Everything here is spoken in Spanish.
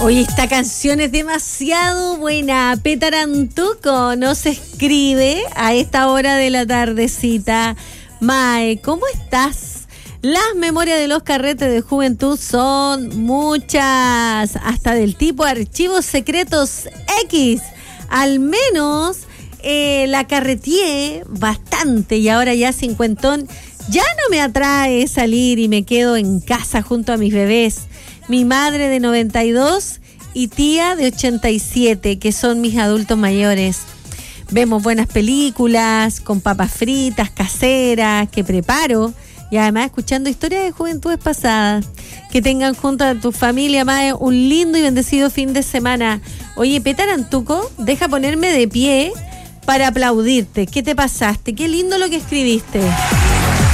Oye, esta canción es demasiado buena. Petarantuco nos escribe a esta hora de la tardecita. Mae, ¿cómo estás? Las memorias de los carretes de juventud son muchas, hasta del tipo archivos secretos X. Al menos la carreteé bastante y ahora ya cincuentón ya no me atrae salir y me quedo en casa junto a mis bebés. Mi madre de 92 y tía de 87, que son mis adultos mayores. Vemos buenas películas con papas fritas, caseras, que preparo. Y además escuchando historias de juventudes pasadas. Que tengan junto a tu familia, mae, un lindo y bendecido fin de semana. Oye, Petarantuco, deja ponerme de pie para aplaudirte. ¿Qué te pasaste? Qué lindo lo que escribiste.